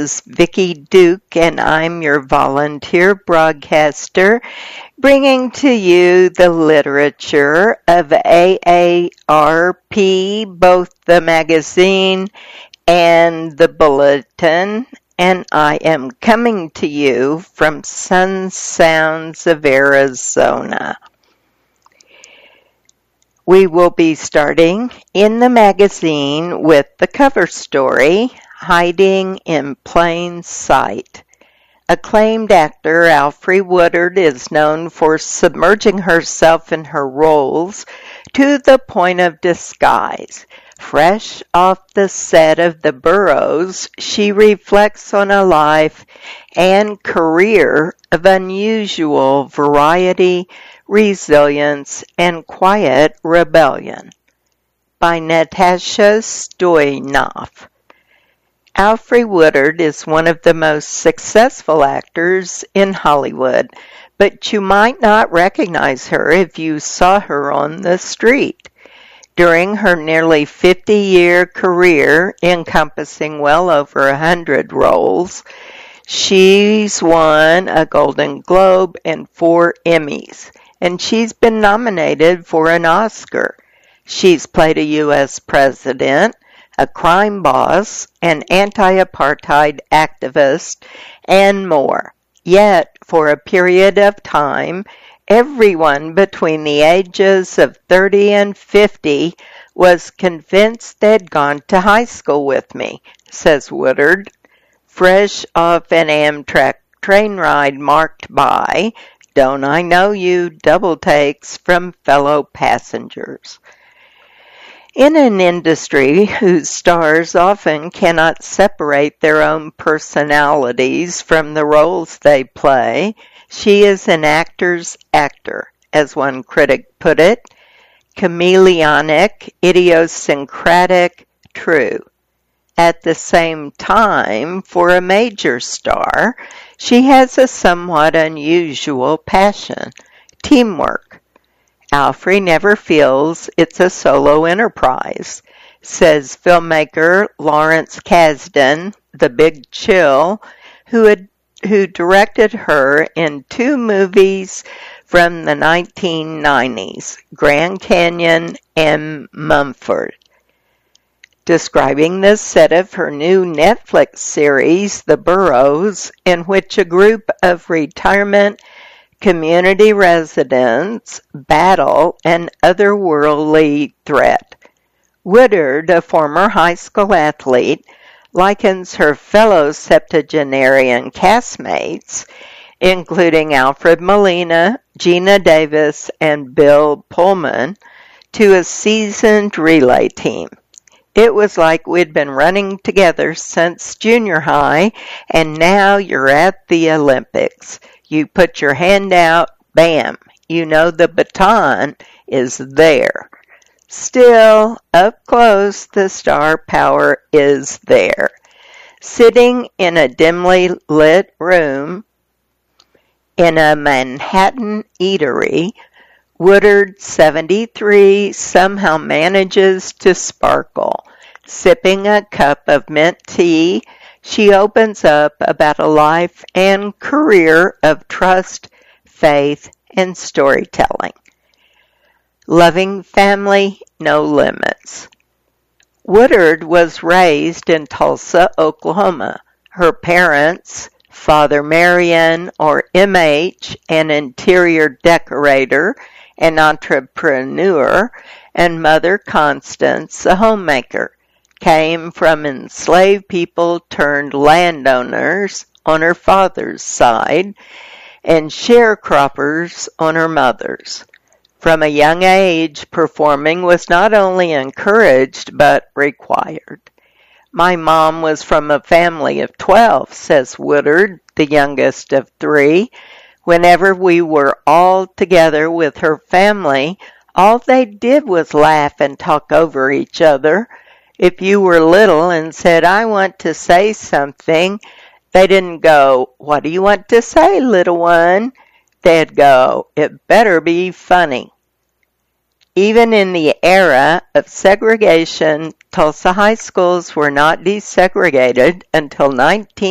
is Vicki Duke, and I'm your volunteer broadcaster, bringing to you the literature of AARP, both the magazine and the bulletin, and I am coming to you from Sun Sounds of Arizona. We will be starting in the magazine with the cover story, Hiding in Plain Sight. Acclaimed actor Alfre Woodard is known for submerging herself in her roles to the point of disguise. Fresh off the set of The Burrows, she reflects on a life and career of unusual variety, resilience, and quiet rebellion. By Natasha Stoyanov. Alfre Woodard is one of the most successful actors in Hollywood, but you might not recognize her if you saw her on the street. During her nearly 50-year career, encompassing well over 100 roles, she's won a Golden Globe and 4 Emmys, and she's been nominated for an Oscar. She's played a U.S. president, a crime boss, an anti-apartheid activist, and more. Yet, for a period of time, everyone between the ages of 30 and 50 was convinced they'd gone to high school with me, says Woodard, fresh off an Amtrak train ride marked by, "Don't I know you?" double takes from fellow passengers. In an industry whose stars often cannot separate their own personalities from the roles they play, she is an actor's actor, as one critic put it, chameleonic, idiosyncratic, true. At the same time, for a major star, she has a somewhat unusual passion, teamwork. Alfre never feels it's a solo enterprise, says filmmaker Lawrence Kasdan, The Big Chill, who directed her in 2 movies from the 1990s, Grand Canyon and Mumford. Describing the set of her new Netflix series, The Burrows, in which a group of retirement community residents battle an otherworldly threat. Woodard, a former high school athlete, likens her fellow septuagenarian castmates, including Alfred Molina, Gina Davis, and Bill Pullman, to a seasoned relay team. It was like we'd been running together since junior high, and now you're at the Olympics. You put your hand out, bam, you know the baton is there. Still, up close, the star power is there. Sitting in a dimly lit room in a Manhattan eatery, Woodard, 73, somehow manages to sparkle. Sipping a cup of mint tea, she opens up about a life and career of trust, faith, and storytelling. Loving family, no limits. Woodard was raised in Tulsa, Oklahoma. Her parents, Father Marion, or MH, an interior decorator and entrepreneur, and Mother Constance, a homemaker, came from enslaved people turned landowners on her father's side and sharecroppers on her mother's. From a young age, performing was not only encouraged but required. My mom was from a family of 12, says Woodard, the youngest of 3. Whenever we were all together with her family, all they did was laugh and talk over each other. If you were little and said, "I want to say something," they didn't go, "What do you want to say, little one?" They'd go, "It better be funny." Even in the era of segregation, Tulsa high schools were not desegregated until